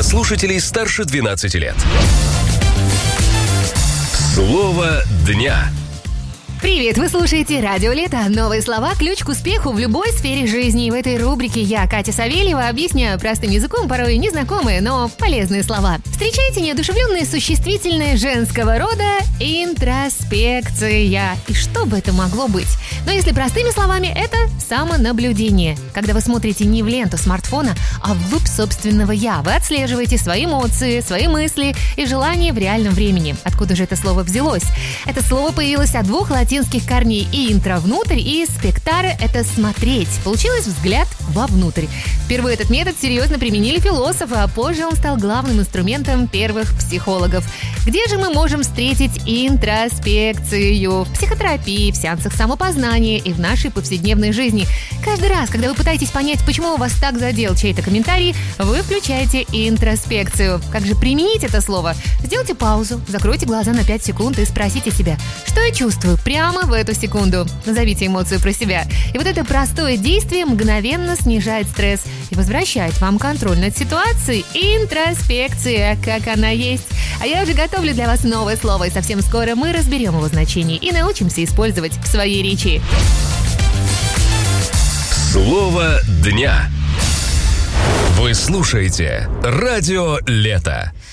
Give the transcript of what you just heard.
слушателей старше 12 лет. Слово дня. Привет, вы слушаете «Радио Лето». Новые слова – ключ к успеху в любой сфере жизни. И в этой рубрике я, Катя Савельева, объясняю простым языком порой незнакомые, но полезные слова. Встречайте неодушевленные существительные женского рода интроспекция. И что бы это могло быть? Но если простыми словами, это самонаблюдение. Когда вы смотрите не в ленту смартфона, а вглубь собственного «я». Вы отслеживаете свои эмоции, свои мысли и желания в реальном времени. Откуда же это слово взялось? Это слово появилось от двух латинских корней: и интро — внутрь, и спектаре — это смотреть. Получилось взгляд вовнутрь. Впервые этот метод серьезно применили философы, а позже он стал главным инструментом первых психологов. Где же мы можем встретить интроспекцию? В психотерапии, в сеансах самопознания и в нашей повседневной жизни. Каждый раз, когда вы пытаетесь понять, почему вас так задел чей-то комментарий, вы включаете интроспекцию. Как же применить это слово? Сделайте паузу, закройте глаза на 5 секунд и спросите себя: что я чувствую прямо в эту секунду? Назовите эмоцию про себя. И вот это простое действие мгновенно снижает стресс и возвращает вам контроль над ситуацией. Интроспекция, как она есть. А я уже готовлю для вас новое слово, и совсем скоро мы разберем его значение и научимся использовать в своей речи. Слово дня. Вы слушаете «Радио Лето».